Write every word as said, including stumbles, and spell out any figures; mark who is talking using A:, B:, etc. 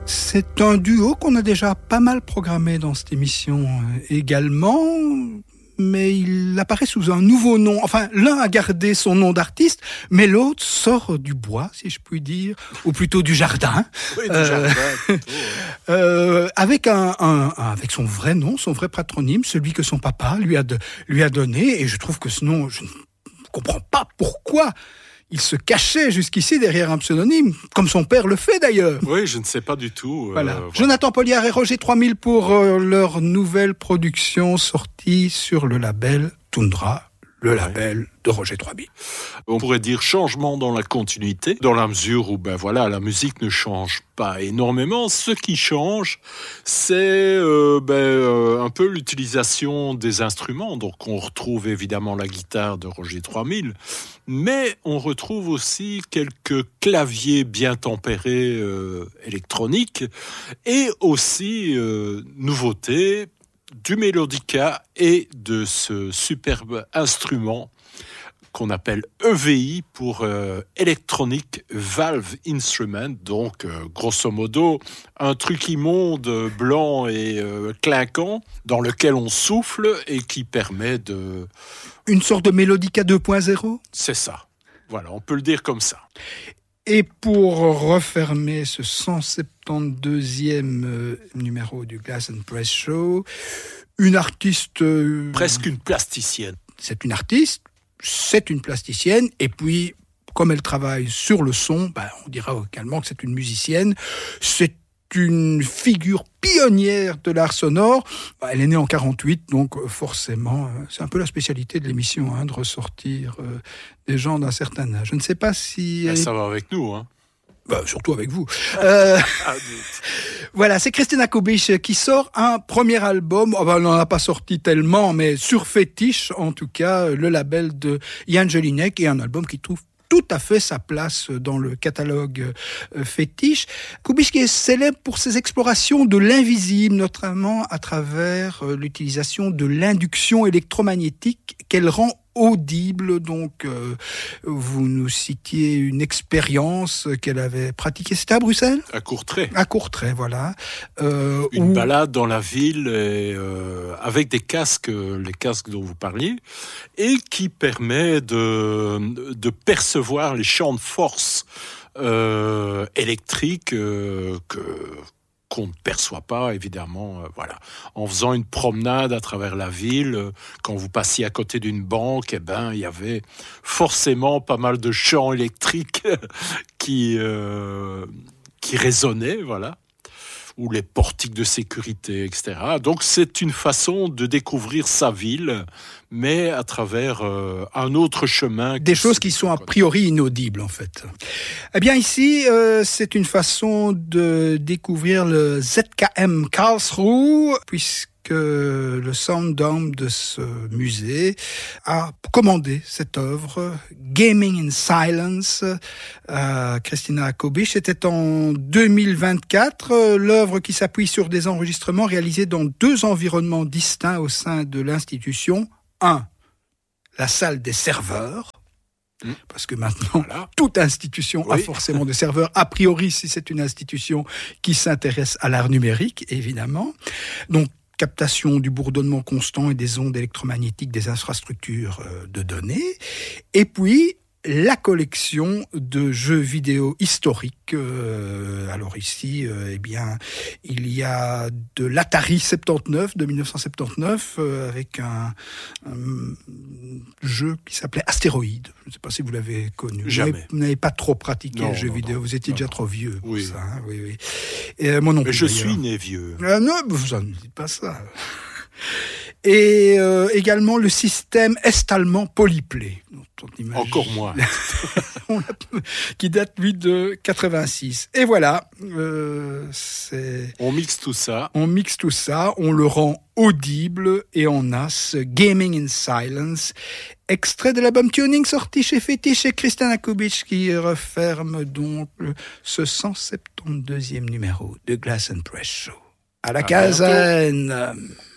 A: C'est un duo qu'on a déjà pas mal programmé dans cette émission également, mais il apparaît sous un nouveau nom. Enfin, l'un a gardé son nom d'artiste, mais l'autre sort du bois, si je puis dire, ou plutôt du jardin.
B: Oui, du
A: euh,
B: jardin, plutôt, ouais.
A: euh, avec un, un, un, avec son vrai nom, son vrai patronyme, celui que son papa lui a, de, lui a donné. Et je trouve que ce nom, je ne comprends pas pourquoi il se cachait jusqu'ici derrière un pseudonyme, comme son père le fait d'ailleurs.
B: Oui, je ne sais pas du tout. Euh,
A: voilà.
B: voilà.
A: Jonathan Poliard et Roger trois mille pour euh, leur nouvelle production sortie sur le label Tundra, le label ouais. de Roger trois mille.
B: On pourrait dire changement dans la continuité, dans la mesure où ben voilà, la musique ne change pas énormément. Ce qui change, c'est euh, ben, euh, un peu l'utilisation des instruments. Donc on retrouve évidemment la guitare de Roger trois mille, mais on retrouve aussi quelques claviers bien tempérés euh, électroniques et aussi euh, nouveautés du mélodica et de ce superbe instrument qu'on appelle E V I pour euh, Electronic Valve Instrument, donc euh, grosso modo un truc immonde, blanc et euh, clinquant, dans lequel on souffle et qui permet de...
A: Une sorte de mélodica deux point zéro ?
B: C'est ça, voilà, on peut le dire comme ça.
A: Et pour refermer ce cent soixante-douzième euh, numéro du Glass and Press Show, une artiste... Euh,
B: Presque une plasticienne.
A: C'est une artiste, c'est une plasticienne, et puis, comme elle travaille sur le son, ben, on dira également que c'est une musicienne. C'est une figure pionnière de l'art sonore. Elle est née en quarante-huit, donc forcément, c'est un peu la spécialité de l'émission, hein, de ressortir euh, des gens d'un certain âge. Je ne sais pas si...
B: Ben, ça va avec nous, hein.
A: Bah, surtout avec vous. Euh, voilà, c'est Christina Kubich qui sort un premier album. Oh, bah, on n'en a pas sorti tellement, mais sur Fétiche, en tout cas, le label de Jan Jelinek, et un album qui trouve tout à fait sa place dans le catalogue euh, Fétiche. Kubich qui est célèbre pour ses explorations de l'invisible, notamment à travers euh, l'utilisation de l'induction électromagnétique qu'elle rend audible. Donc, euh, vous nous citiez une expérience qu'elle avait pratiquée. C'était à Bruxelles ?
B: À Courtrai.
A: À Courtrai, voilà. Euh,
B: une
A: où...
B: balade dans la ville et, euh, avec des casques, les casques dont vous parliez, et qui permet de, de percevoir les champs de force euh, électriques euh, que qu'on ne perçoit pas, évidemment, euh, voilà. En faisant une promenade à travers la ville, euh, quand vous passiez à côté d'une banque, eh ben, il y avait forcément pas mal de champs électriques qui, euh, qui résonnaient, voilà, ou les portiques de sécurité, et cetera. Donc, c'est une façon de découvrir sa ville, mais à travers euh, un autre chemin.
A: Des choses qui sont a priori inaudibles, en fait. Eh bien, ici, euh, c'est une façon de découvrir le Z K M Karlsruhe, puisque le Sounddome de ce musée a commandé cette œuvre, Gaming in Silence, à Christina Kubich. C'était en deux mille vingt-quatre, l'œuvre qui s'appuie sur des enregistrements réalisés dans deux environnements distincts au sein de l'institution. Un, la salle des serveurs, parce que maintenant, voilà. toute institution oui. a forcément des serveurs, a priori si c'est une institution qui s'intéresse à l'art numérique, évidemment. Donc, captation du bourdonnement constant et des ondes électromagnétiques des infrastructures de données. Et puis, la collection de jeux vidéo historiques. Euh, alors ici, euh, eh bien, il y a de l'Atari soixante-dix-neuf de dix-neuf cent soixante-dix-neuf euh, avec un, un jeu qui s'appelait Astéroïde. Je ne sais pas si vous l'avez connu.
B: Jamais.
A: Vous n'avez pas trop pratiqué
B: non,
A: le jeu
B: non,
A: vidéo.
B: Non,
A: vous étiez
B: non,
A: déjà
B: non.
A: trop vieux pour
B: oui.
A: ça. Hein, oui, oui. Et, euh, moi non
B: Mais
A: plus,
B: je
A: d'ailleurs.
B: suis né vieux.
A: Euh, non, vous en dites pas ça. Et euh, également le système est-allemand Polyplay.
B: Encore moins.
A: Qui date, lui, de quatre-vingt-six. Et voilà. Euh, c'est...
B: On mixe tout ça.
A: On mixe tout ça, on le rend audible et on a ce Gaming in Silence, extrait de l'album Tuning sorti chez Fétiche et Christina Kubich qui referme donc ce cent soixante-douzième numéro de Glass and Press Show. À la à caserne.